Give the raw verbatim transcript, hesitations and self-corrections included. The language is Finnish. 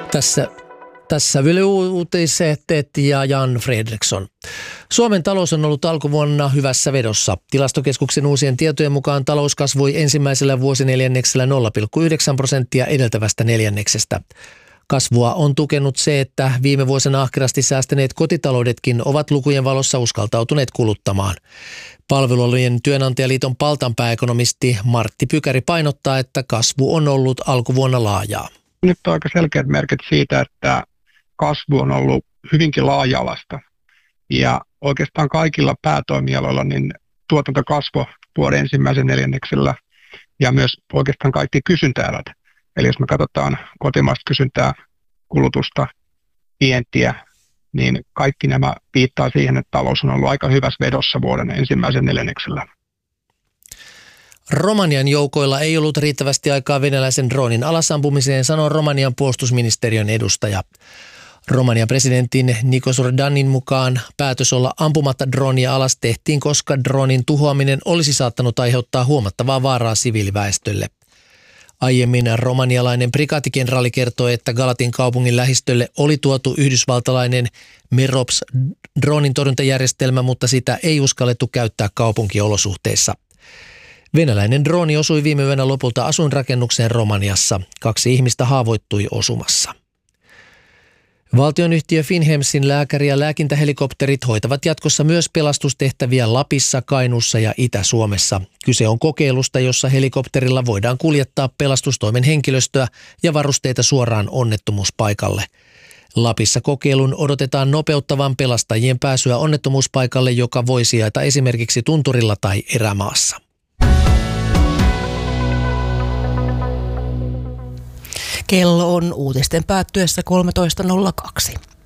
Tässä, tässä Yle Uutiset ja Jan Fredriksson. Suomen talous on ollut alkuvuonna hyvässä vedossa. Tilastokeskuksen uusien tietojen mukaan talous kasvoi ensimmäisellä vuosineljänneksellä nolla pilkku yhdeksän prosenttia edeltävästä neljänneksestä. Kasvua on tukenut se, että viime vuosina ahkerasti säästäneet kotitaloudetkin ovat lukujen valossa uskaltautuneet kuluttamaan. Palvelualojen työnantajaliiton paltanpääekonomisti Martti Pykäri painottaa, että kasvu on ollut alkuvuonna laajaa. Nyt on aika selkeät merkit siitä, että kasvu on ollut hyvinkin laaja-alasta. Ja oikeastaan kaikilla päätoimialoilla niin tuotanto kasvoi vuoden ensimmäisen neljänneksellä ja myös oikeastaan kaikki kysyntäerät. Eli jos me katsotaan kotimaista kysyntää, kulutusta, vientiä, niin kaikki nämä viittaa siihen, että talous on ollut aika hyvässä vedossa vuoden ensimmäisen neljänneksellä. Romanian joukoilla ei ollut riittävästi aikaa venäläisen droonin alasampumiseen, sanoo Romanian puolustusministeriön edustaja. Romanian presidentin Nikos Ordanin mukaan päätös olla ampumatta droonia alas tehtiin, koska droonin tuhoaminen olisi saattanut aiheuttaa huomattavaa vaaraa siviiliväestölle. Aiemmin romanialainen prikaatikenraali kertoi, että Galatin kaupungin lähistölle oli tuotu yhdysvaltalainen Merops droonin torjuntajärjestelmä, mutta sitä ei uskallettu käyttää kaupunkiolosuhteissa. Venäläinen drooni osui viime yönä lopulta asuinrakennukseen Romaniassa. Kaksi ihmistä haavoittui osumassa. Valtionyhtiö Finnhemsin lääkäri- ja lääkintähelikopterit hoitavat jatkossa myös pelastustehtäviä Lapissa, Kainuussa ja Itä-Suomessa. Kyse on kokeilusta, jossa helikopterilla voidaan kuljettaa pelastustoimen henkilöstöä ja varusteita suoraan onnettomuuspaikalle. Lapissa kokeilun odotetaan nopeuttavan pelastajien pääsyä onnettomuuspaikalle, joka voi sijaita esimerkiksi tunturilla tai erämaassa. Kello on uutisten päättyessä kolmetoista nolla kaksi.